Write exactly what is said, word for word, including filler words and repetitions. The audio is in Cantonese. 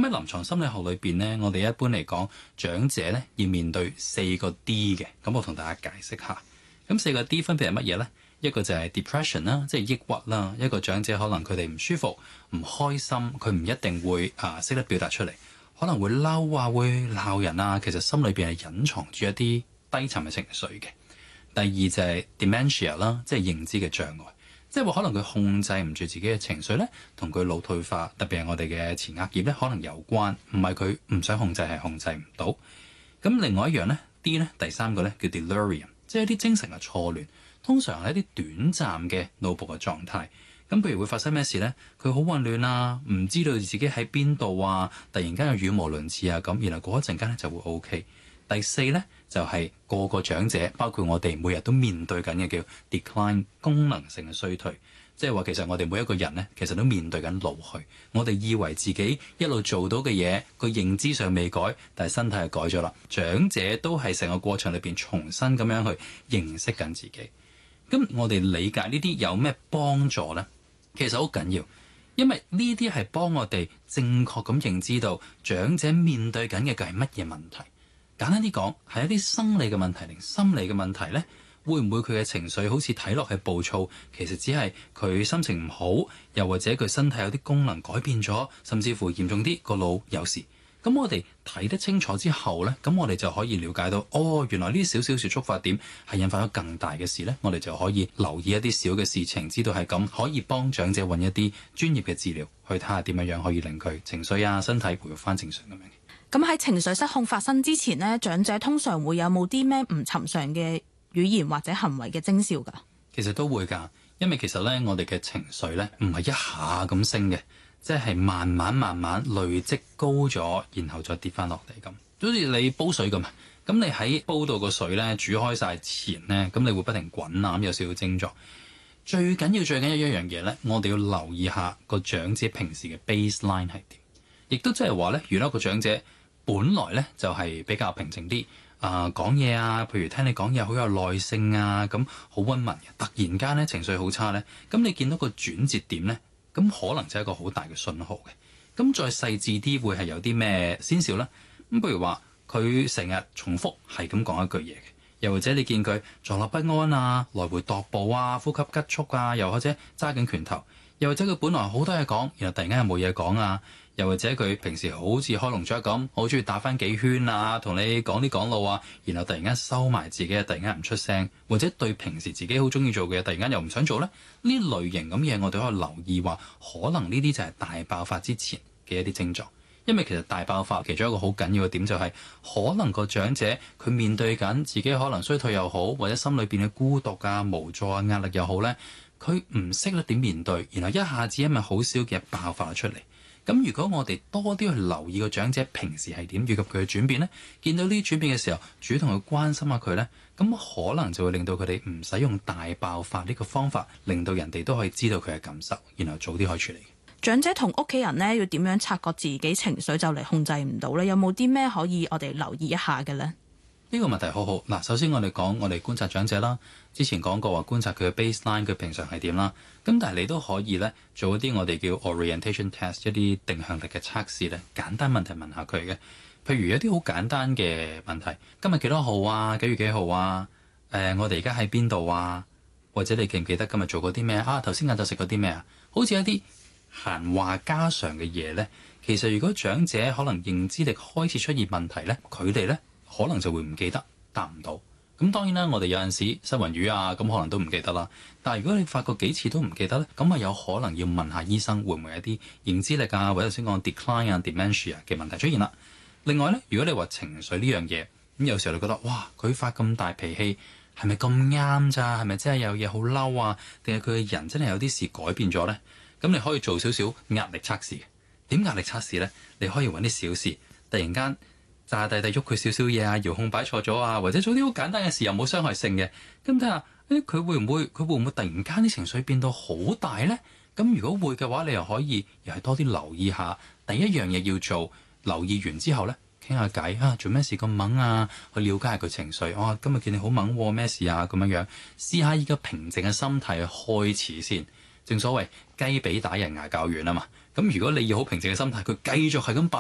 喺臨床心理學裏邊呢，我哋一般嚟講，長者呢要面對四個 D 嘅。咁我同大家解釋下。咁四個 D 分別係乜嘢呢？一個就係 depression 啦，即係抑鬱啦。一個長者可能佢哋唔舒服、唔開心，佢唔一定會啊識得表達出嚟，可能會嬲啊，會鬧人啊。其實心裏邊係隱藏住一啲低沉嘅情緒嘅。第二就係 dementia 啦，即係認知嘅障礙，即係話可能佢控制唔住自己嘅情緒咧，同佢腦退化，特別係我哋嘅前額葉咧，可能有關。唔係佢唔想控制，係控制唔到。咁另外一樣咧 D 咧，第三個咧叫 delirium， 即係一啲精神嘅錯亂。通常係一啲短暫嘅腦部嘅狀態，咁譬如會發生咩事呢？佢好混亂啊，唔知道自己喺邊度啊，突然間有語無倫次啊咁，然後過一陣間咧就會 OK。第四呢，就係、是、個個長者，包括我哋每日都面對緊嘅叫 decline 功能性嘅衰退，即係話其實我哋每一個人呢，其實都面對緊老去。我哋以為自己一路做到嘅嘢，個認知上未改，但係身體係改咗啦。長者都係成個過程裏邊重新咁樣去認識緊自己。咁我哋理解呢啲有咩幫助呢？其實好緊要，因為呢啲係幫我哋正確咁認知到長者面對緊嘅係乜嘢問題。簡單啲講，係一啲生理嘅問題定心理嘅問題呢？會唔會佢嘅情緒好似睇落係暴躁，其實只係佢心情唔好，又或者佢身體有啲功能改變咗，甚至乎嚴重啲個腦有事。咁我哋睇得清楚之後呢，咁我哋就可以了解到，哦，原來呢少少嘅觸發點係引發咗更大嘅事呢。我哋就可以留意一啲小嘅事情，知道係咁，可以幫長者揾一啲專業嘅治療，去睇下點樣樣可以令佢情緒啊、身體回復翻正常咁樣。 咁喺情緒失控發生之前呢，長者通常會有冇啲咩唔尋常嘅語言或者行為嘅徵兆㗎？其實都會㗎，因為其實呢，我哋嘅情緒呢唔係一下咁升嘅。即係慢慢慢慢累積高咗，然後再跌翻落地咁，好似你煲水咁。咁你喺煲到個水咧煮開晒前咧，咁你會不停滾啊，咁有少少症狀。最緊要最緊要一樣嘢咧，我哋要留意下個長者平時嘅 baseline 係點，亦都即係話咧，原來個長者本來咧就係比較平靜啲啊，講嘢啊，譬如聽你講嘢好有耐性啊，咁好溫文嘅。突然間咧情緒好差咧，咁你見到個轉折點咧？咁可能就係一個好大嘅信號嘅。咁再細緻啲，會係有啲咩先兆呢？咁譬如話，佢成日重複係咁講一句嘢嘅，又或者你見佢坐立不安啊，來回踱步啊，呼吸急促啊，又或者揸緊拳頭，又或者佢本來好多嘢講，然後突然間又冇嘢講啊，又或者佢平時好似開籠雀咁，好中意打翻幾圈啊，同你講啲講路啊，然後突然間收埋自己，突然間唔出聲，或者對平時自己好中意做嘅嘢，突然間又唔想做呢。呢類型咁嘢，我哋可以留意話，可能呢啲就係大爆發之前嘅一啲症狀。因為其實大爆發其中一個好緊要嘅點就係、是，可能個長者佢面對緊自己可能衰退又好，或者心裏邊嘅孤獨啊、無助啊、壓力又好呢，佢唔識得點面對，然後一下子因為好少嘅爆發咗出嚟。咁如果我哋多啲去留意個長者平時係點，以及佢嘅轉變呢，見到呢啲轉變嘅時候，主動去關心下佢呢，咁可能就會令到佢哋唔使用大爆發呢個方法，令到人哋都可以知道佢嘅感受，然後早啲可以處理。長者同屋企人呢，要點樣察覺自己情緒就嚟控制唔到呢？有冇啲咩可以我哋留意一下嘅呢？呢個問題好好嗱，首先我哋講我哋觀察長者啦，之前講過話觀察佢嘅 baseline，佢平常係點啦。咁但係你都可以咧做一啲我哋叫 orientation test， 一啲定向力嘅測試咧，簡單問題問下佢嘅。譬如一啲好簡單嘅問題，今日幾多號啊？幾月幾號啊？誒、呃，我哋而家喺邊度啊？或者你記唔記得今日做過啲咩啊？頭先晏晝食過啲咩啊？好似一啲閒話家常嘅嘢咧，其實如果長者可能認知力開始出現問題咧，佢哋咧可能就會唔記得，答唔到。咁當然啦，我哋有陣時失魂魚啊，咁可能都唔記得啦。但係如果你發覺幾次都唔記得咧，咁啊有可能要問下醫生會唔會有啲認知力啊，或者先講 decline 啊、dementia 嘅問題出現啦。另外咧，如果你話情緒呢樣嘢，咁有時候你覺得哇，佢發咁大脾氣係咪咁啱咋？係咪真係有嘢好嬲啊？定係佢嘅人真係有啲事改變咗咧？咁你可以做少少壓力測試。點壓力測試咧？你可以揾啲小事，突然間炸地地喐佢少少嘢啊，遙控擺錯咗啊，或者做啲好簡單嘅事又冇傷害性嘅，咁睇下誒佢會唔會佢會唔會突然間啲情緒變到好大咧？咁如果會嘅話，你又可以又係多啲留意下。第一樣嘢要做，留意完之後咧，傾下偈啊，做咩事咁猛啊？去了解下佢情緒。哦，今日見你好猛喎，咩事啊？咁樣樣試下依個平靜嘅心態去開始先。正所謂雞髀打人牙較軟啊嘛。咁如果你要好平靜嘅心態，佢繼續係咁